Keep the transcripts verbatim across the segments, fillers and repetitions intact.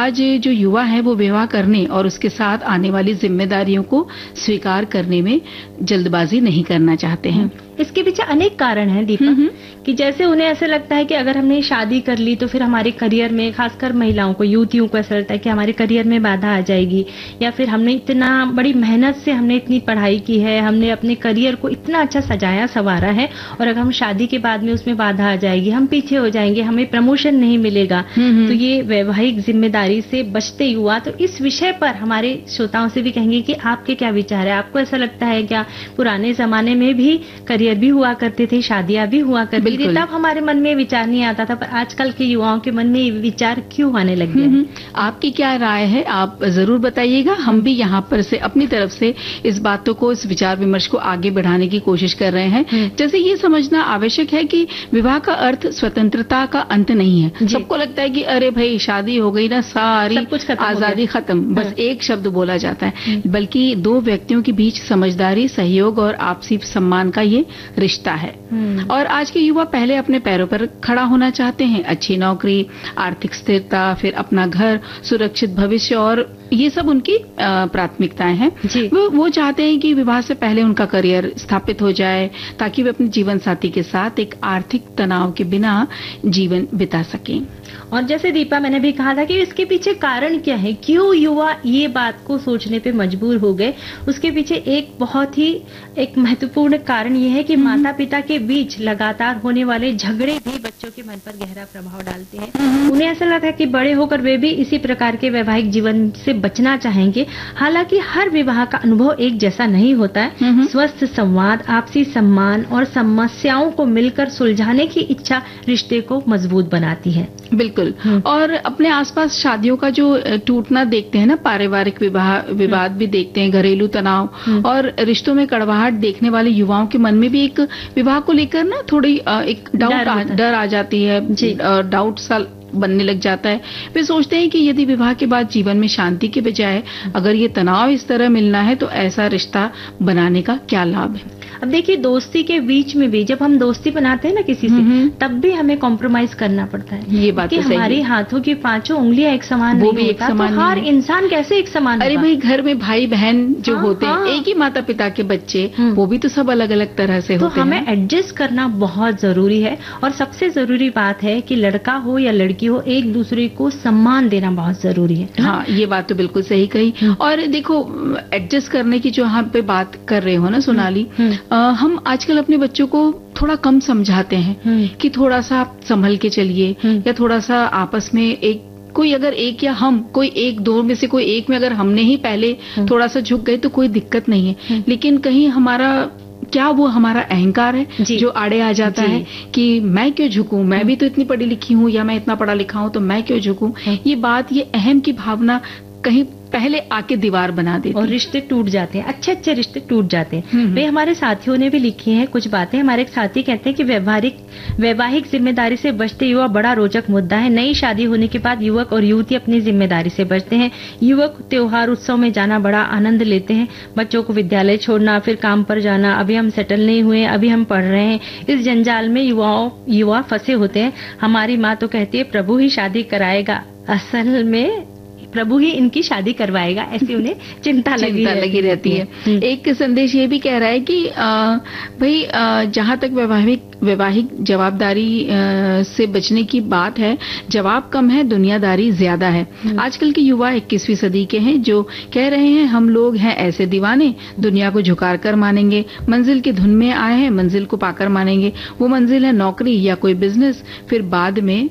आज जो युवा है वो विवाह करने और उसके साथ आने वाली जिम्मेदारियों को स्वीकार करने में जल्दबाजी नहीं करना चाहते हैं। इसके पीछे अनेक कारण हैं दीपा, कि जैसे उन्हें ऐसा लगता है कि अगर हमने शादी कर ली तो फिर हमारे करियर में, खासकर महिलाओं को, युवतियों को ऐसा लगता है कि हमारे करियर में बाधा आ जाएगी, या फिर हमने इतना बड़ी मेहनत से हमने इतनी पढ़ाई की है, हमने अपने करियर को इतना अच्छा सजाया संवारा है, और अगर हम शादी के बाद में उसमें बाधा आ जाएगी, हम पीछे हो जाएंगे, हमें प्रमोशन नहीं मिलेगा। तो ये वैवाहिक जिम्मेदारी से बचते युवा, तो इस विषय पर हमारे श्रोताओं से भी कहेंगे कि आपके क्या विचार है? आपको ऐसा लगता है क्या पुराने जमाने में भी करियर भी हुआ करते थे, शादियां भी हुआ करती थी, तब हमारे मन में विचार नहीं आता था, पर आजकल के युवाओं के मन में विचार क्यों आने लग गए? आपकी क्या राय है, आप जरूर बताइएगा। हम भी यहाँ पर से अपनी तरफ से इस बातों को, इस विचार विमर्श को आगे बढ़ाने की कोशिश कर रहे हैं। जैसे ये समझना आवश्यक है कि विवाह का अर्थ स्वतंत्रता का अंत नहीं है। सबको लगता है कि अरे भाई शादी हो गई ना, सारी आजादी खत्म, बस एक शब्द बोला जाता है, बल्कि दो व्यक्तियों के बीच समझदारी, सहयोग और आपसी सम्मान का ये रिश्ता है। और आज के युवा पहले अपने पैरों पर खड़ा होना चाहते हैं, अच्छी नौकरी, आर्थिक स्थिरता, फिर अपना घर, सुरक्षित भविष्य, और ये सब उनकी प्राथमिकताएं हैं। वो वो चाहते हैं कि विवाह से पहले उनका करियर स्थापित हो जाए, ताकि वे अपने जीवन साथी के साथ एक आर्थिक तनाव के बिना जीवन बिता सकें। और जैसे दीपा मैंने भी कहा था कि इसके पीछे कारण क्या है, क्यों युवा ये बात को सोचने पे मजबूर हो गए, उसके पीछे एक बहुत ही एक महत्वपूर्ण कारण ये है कि माता पिता के बीच लगातार होने वाले झगड़े भी बच्चों के मन पर गहरा प्रभाव डालते हैं। उन्हें ऐसा लगता है कि बड़े होकर वे भी इसी प्रकार के वैवाहिक जीवन से बचना चाहेंगे। हालांकि हर विवाह का अनुभव एक जैसा नहीं होता है। स्वस्थ संवाद, आपसी सम्मान और समस्याओं को मिलकर सुलझाने की इच्छा रिश्ते को मजबूत बनाती है। बिल्कुल। और अपने आसपास शादियों का जो टूटना देखते हैं ना, पारिवारिक विवाह विवाद भी देखते हैं, घरेलू तनाव और रिश्तों में कड़वाहट देखने वाले युवाओं के मन में भी एक विवाह को लेकर ना थोड़ी एक डाउट डर आ जाती है, डाउट सा बनने लग जाता है। वे सोचते हैं कि यदि विवाह के बाद जीवन में शांति के बजाय अगर ये तनाव इस तरह मिलना है तो ऐसा रिश्ता बनाने का क्या लाभ है। अब देखिए, दोस्ती के बीच में भी जब हम दोस्ती बनाते हैं ना किसी से, तब भी हमें कॉम्प्रोमाइज करना पड़ता है। ये बात तो सही है। हमारी हाथों की पांचों उंगलियां एक समान वो नहीं भी एक समान तो हर इंसान कैसे एक समान? अरे भाई, घर में भाई बहन जो हाँ, होते हैं, हाँ, एक ही माता पिता के बच्चे, वो भी तो सब अलग अलग तरह से तो होते हैं। तो हमें एडजस्ट करना बहुत जरूरी है। और सबसे जरूरी बात है कि लड़का हो या लड़की हो, एक दूसरे को सम्मान देना बहुत जरूरी है। हाँ, ये बात तो बिल्कुल सही कही। और देखो, एडजस्ट करने की जो हम पे बात कर रहे हो ना सोनाली, हम आजकल अपने बच्चों को थोड़ा कम समझाते हैं कि थोड़ा सा आप संभल के चलिए, या थोड़ा सा आपस में एक कोई अगर एक या हम कोई एक दो में से कोई एक में अगर हमने ही पहले थोड़ा सा झुक गए तो कोई दिक्कत नहीं है। लेकिन कहीं हमारा क्या वो हमारा अहंकार है जो आड़े आ जाता है कि मैं क्यों झुकूं, मैं भी तो इतनी पढ़ी लिखी हूं, या मैं इतना पढ़ा लिखा हूं तो मैं क्यों झुकूं। ये बात, ये अहम की भावना कहीं पहले आके दीवार बना देती और रिश्ते टूट जाते हैं, अच्छे अच्छे रिश्ते टूट जाते हैं। वे हमारे साथियों ने भी लिखी हैं कुछ बातें। हमारे एक साथी कहते हैं कि वैवाहिक वैवाहिक जिम्मेदारी से बचते युवा बड़ा रोचक मुद्दा है। नई शादी होने के बाद युवक और युवती अपनी जिम्मेदारी से बचते हैं। युवक त्योहार उत्सव में जाना बड़ा आनंद लेते हैं, बच्चों को विद्यालय छोड़ना, फिर काम पर जाना, अभी हम सेटल नहीं हुए, अभी हम पढ़ रहे हैं, इस जंजाल में युवाओं युवा फंसे होते हैं। हमारी माँ तो कहती है प्रभु ही शादी कराएगा, असल में प्रभु ही इनकी शादी करवाएगा, ऐसी उन्हें चिंता लगी चिंता रहती, लगी रहती है, है। एक संदेश ये भी कह रहा है कि आ, भाई जहां तक वैवाहिक वैवाहिक जवाबदारी आ, से बचने की बात है, जवाब कम है, दुनियादारी ज्यादा है। आजकल के युवा इक्कीसवीं सदी के हैं जो कह रहे हैं हम लोग हैं ऐसे दीवाने, दुनिया को झुकार कर मानेंगे, मंजिल की धुन में आए हैं, मंजिल को पाकर मानेंगे। वो मंजिल है नौकरी या कोई बिजनेस, फिर बाद में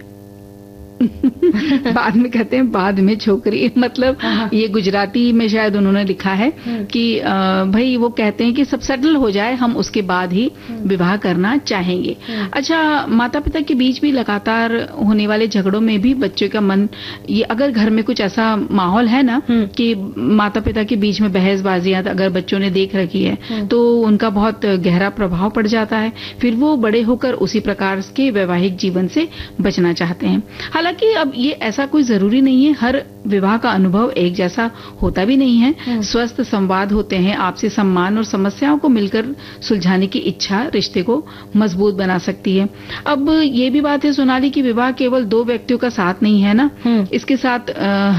बाद में कहते हैं बाद में छोकरी, मतलब ये गुजराती में शायद उन्होंने लिखा है कि भाई वो कहते हैं कि सब सेटल हो जाए, हम उसके बाद ही विवाह करना चाहेंगे। अच्छा, माता पिता के बीच भी लगातार होने वाले झगड़ों में भी बच्चों का मन, ये अगर घर में कुछ ऐसा माहौल है ना कि माता पिता के बीच में बहसबाजियां अगर बच्चों ने देख रखी है तो उनका बहुत गहरा प्रभाव पड़ जाता है। फिर वो बड़े होकर उसी प्रकार के वैवाहिक जीवन से बचना चाहते हैं। हालांकि कि अब ये ऐसा कोई जरूरी नहीं है, हर विवाह का अनुभव एक जैसा होता भी नहीं है। स्वस्थ संवाद होते हैं, आपसी सम्मान और समस्याओं को मिलकर सुलझाने की इच्छा रिश्ते को मजबूत बना सकती है। अब ये भी बात है सोनाली कि विवाह केवल दो व्यक्तियों का साथ नहीं है ना, इसके साथ